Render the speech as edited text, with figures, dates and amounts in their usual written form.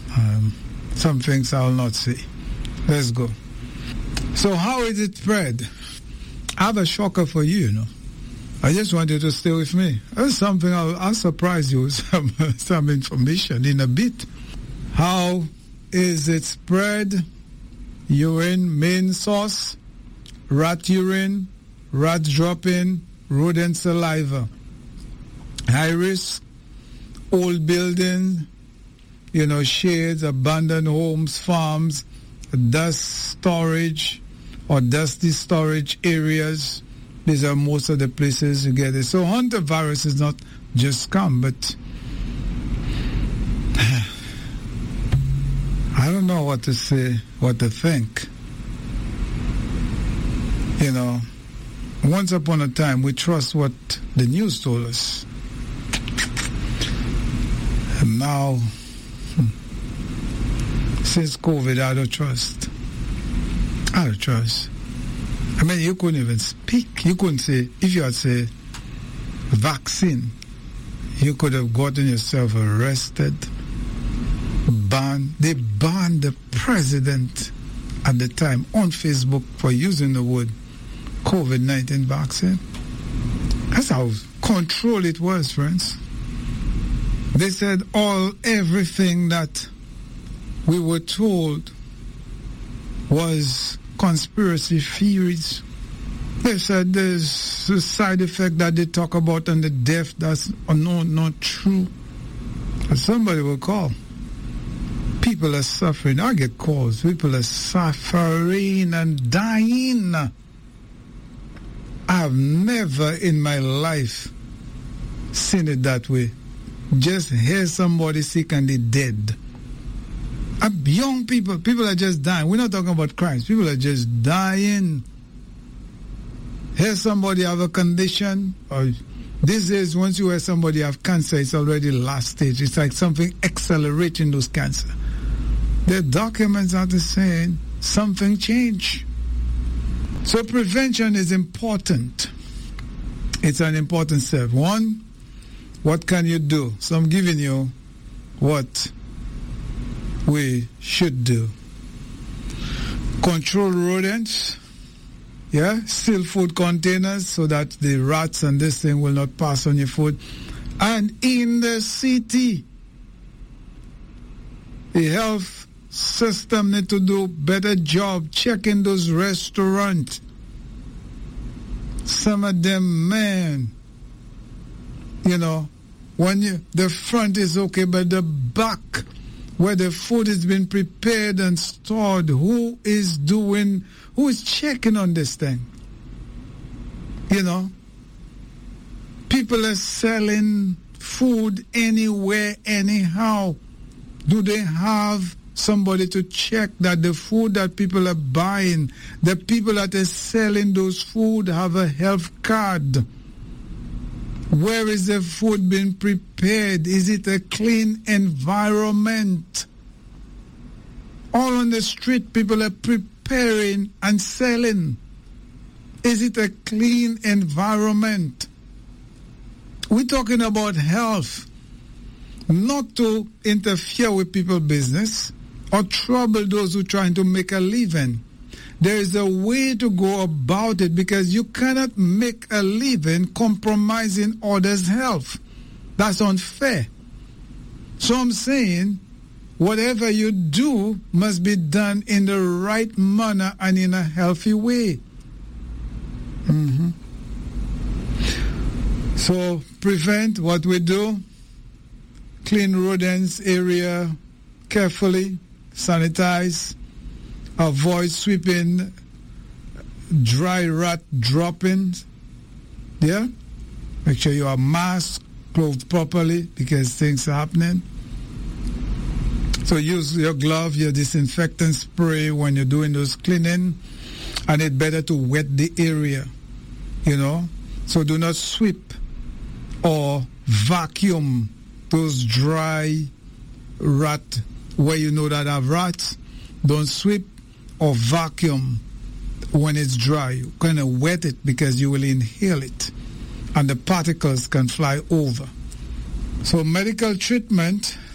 Some things I'll not say. Let's go. So how is it spread? I have a shocker for you, I just want you to stay with me. There's something I'll surprise you with some information in a bit. How is it spread? Urine, main source, rat urine, rat dropping, rodent saliva. High risk, old buildings, shades, abandoned homes, farms, dust storage or dusty storage areas. These are most of the places you get it. So hantavirus is not just come, but I don't know what to say, what to think. Once upon a time, we trust what the news told us. And now, since COVID, I don't trust. I mean, you couldn't even speak. You couldn't say, if you had said vaccine, you could have gotten yourself arrested, banned. They banned the president at the time on Facebook for using the word COVID-19 vaccine. That's how controlled it was, friends. They said everything that we were told was conspiracy theories. They said there's a side effect that they talk about and the death that's not true. And somebody will call. People are suffering. I get calls. People are suffering and dying. I've never in my life seen it that way. Just hear somebody sick and they're dead. Young people are just dying. We're not talking about crimes. People are just dying. Hear somebody have a condition, or these days, once you hear somebody have cancer, it's already last stage. It's like something accelerating those cancer. The documents are saying something changed. So prevention is important. It's an important step. One, what can you do? So I'm giving you what we should do. Control rodents. Seal food containers so that the rats and this thing will not pass on your food. And in the city, the health system need to do better job checking those restaurants. Some of them, man, when the front is okay, but the back, where the food has been prepared and stored, who is checking on this thing? People are selling food anywhere, anyhow. Do they have somebody to check that the food that people are buying, the people that are selling those food have a health card? Where is the food being prepared? Is it a clean environment? All on the street, people are preparing and selling. Is it a clean environment? We're talking about health, not to interfere with people's business or trouble those who are trying to make a living. There is a way to go about it, because you cannot make a living compromising others' health. That's unfair. So I'm saying, whatever you do must be done in the right manner and in a healthy way. So prevent what we do. Clean rodents area carefully, sanitize. Avoid sweeping dry rat droppings. Make sure you are masked, clothed properly, because things are happening. So use your glove, your disinfectant spray when you're doing those cleaning, and it's better to wet the area, So do not sweep or vacuum those dry rat where you know that have rats. Don't sweep or vacuum when it's dry. You kind of wet it because you will inhale it and the particles can fly over. So medical treatment